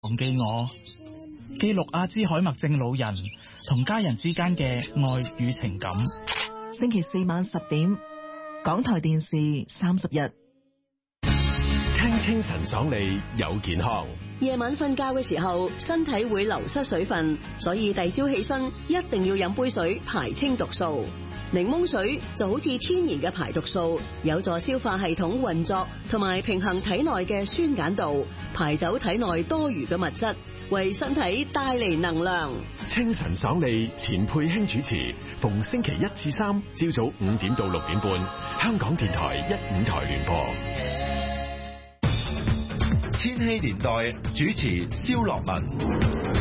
忘記我，記錄阿茲海默症老人同家人之間嘅愛與情感。 星期四晚10點，港台電視30日。 聽清晨爽利有健康。 夜晚瞓覺嘅時候，身體會流失水分，所以第二朝起身一定要飲杯水排清毒素。檸檬水就好似天然嘅排毒素，有助消化系統運作同埋平衡體內嘅酸鹼度，排走體內多餘嘅物質，為身體帶嚟能量。 清晨爽利，錢佩卿主持，逢星期1至3朝早5點到6點半，香港電台1、5台聯播。 千禧年代主持蕭樂文。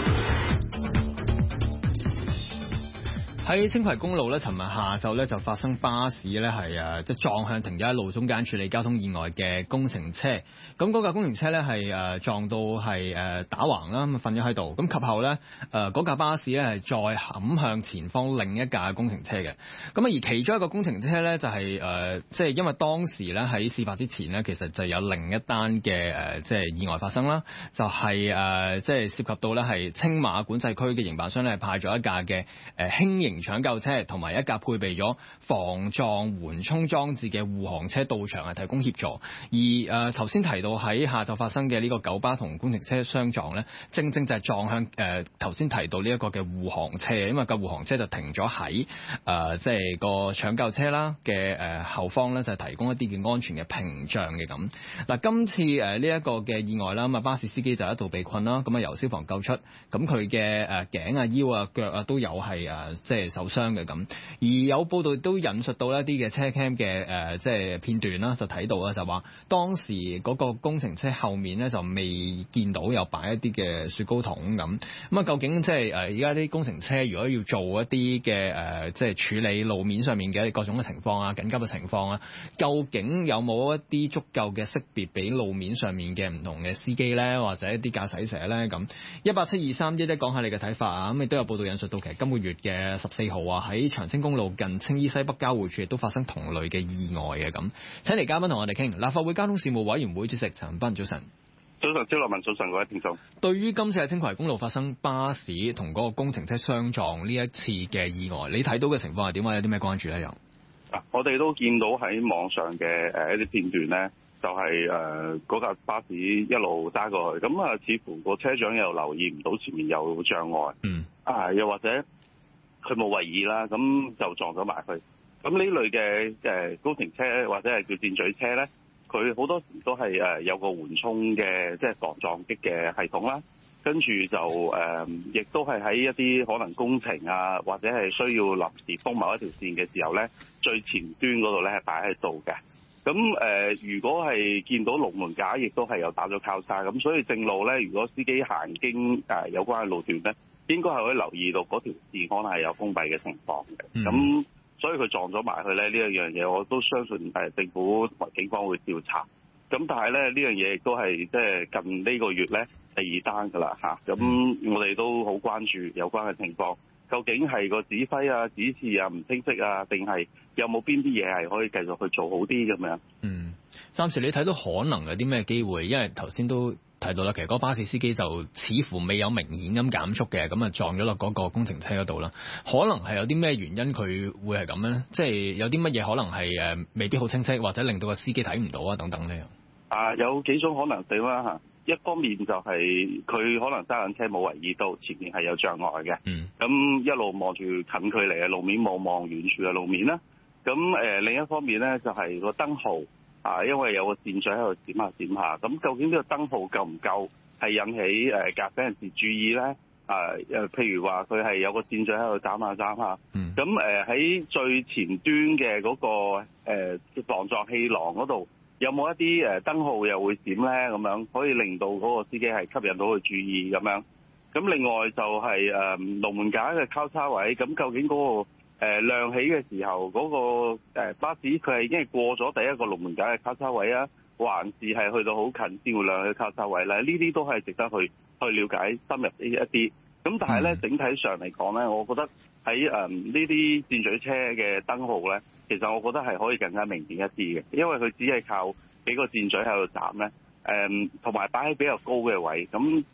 喺青葵公路咧，尋日下晝咧就發生巴士咧係即係撞向停咗喺路中間處理交通意外嘅工程車。咁嗰架工程車咧係撞到係打橫啦，咁瞓咗喺度。咁及後咧嗰架巴士咧係再冚向前方另一架工程車嘅。咁而其中一個工程車咧就係即係因為當時咧喺事發之前咧，其實就有另一單嘅即係意外發生啦，就係即係涉及到咧係青馬管制區嘅營辦商咧派咗一架嘅輕型搶救車同埋一架配備咗防撞緩衝裝置嘅護航車到場係提供協助。而頭先提到喺下晝發生嘅呢個九巴同工程車相撞咧，正正就係撞向頭先提到呢一個嘅護航車，因為個護航車就停咗喺即係個搶救車啦嘅後方咧，就係提供一啲嘅安全嘅屏障嘅咁。嗱，今次呢一個嘅意外啦，咁啊巴士司機就一度被困啦，咁啊由消防救出，咁佢嘅頸啊、腰啊、腳啊都有係即係受傷嘅咁。而有報道都引述到一啲嘅車 cam 嘅即係片段啦，就睇到啦，就話當時嗰個工程車後面咧就未見到有擺一啲嘅雪糕筒咁。咁啊究竟即係而家啲工程車如果要做一啲嘅即係處理路面上面嘅各種嘅情況啊、緊急嘅情況啊，究竟有冇一啲足夠嘅識別俾路面上面嘅唔同嘅司機咧，或者一啲駕駛者咧咁？1872311講下你嘅睇法啊！咁亦都有報道引述到其實今個月嘅14號啊，喺長青公路近青衣西北交匯處亦都發生同類嘅意外嘅咁。請嚟嘉賓同我哋傾，立法會交通事務委員會主席陳恒鑌，早晨。 早晨，蕭樂文，早晨，各位聽眾。 對於今次喺青葵公路發生巴士同嗰個工程車相撞呢一次嘅意外，你睇到嘅情況係點啊？有啲咩關注咧？又我哋都見到喺網上嘅一啲片段咧，就係嗰架巴士一路揸過去，咁啊似乎個車長又留意唔到前面有障礙，又或者佢冇為意啦，咁就撞咗埋去。咁呢類嘅工程車或者係叫箭嘴車咧，佢好多時都係有個緩衝嘅即係防撞擊嘅系統啦，跟住就亦都係喺一啲可能工程啊，或者係需要臨時封某一條線嘅時候咧，最前端嗰度咧係擺喺度嘅。咁如果係見到龍門架，亦都係有打咗交叉，咁所以正路咧，如果司機行經有關嘅路段咧，應該係可以留意到嗰條線可能係有封閉嘅情況嘅。咁所以佢撞咗埋去咧，呢一樣嘢我都相信政府同埋警方會調查。咁但係咧呢樣嘢亦都係即係近呢個月咧第2單㗎啦嚇。咁我哋都好關注有關嘅情況，究竟係個指揮啊、指示啊唔清晰啊，定係有冇邊啲嘢係可以繼續去做好啲咁樣？ 暫時你睇到可能有啲咩機會？因為頭先都睇到啦，其實嗰巴士司機就似乎未有明顯咁減速嘅，咁啊撞咗落嗰個工程車嗰度啦。可能係有啲咩原因佢會係咁咧？即係有啲乜嘢可能係未必好清晰，或者令到個司機睇唔到啊等等咧？ 有幾種可能性啦嚇。一方面就係佢可能揸緊車冇留意到前面係有障礙嘅，咁一路望住近距離嘅路面，冇望遠處嘅路面啦。咁另一方面咧就係個燈號因為有個箭嘴喺度閃下閃下，咁究竟呢個燈號夠唔夠係引起駕駛人士注意咧？譬如話佢係有個箭嘴喺度眨下眨下，咁喺最前端嘅嗰個防撞氣囊嗰度，有冇一啲燈號又會閃咧？咁樣可以令到嗰個司機係吸引到佢注意咁樣。咁另外就係龍門架嘅交叉位，咁究竟嗰個亮起嘅時候，嗰個巴士佢係已經係過咗第一個龍門架嘅交叉位啊，還是係去到好近先會亮起交叉位咧？呢啲都係值得去了解深入一啲。咁但係咧，整體上嚟講咧，我覺得喺呢啲箭嘴車嘅燈號咧，其實我覺得係可以更加明顯一啲嘅，因為佢只係靠幾個箭嘴喺度斬咧，同埋擺喺比較高嘅位咁。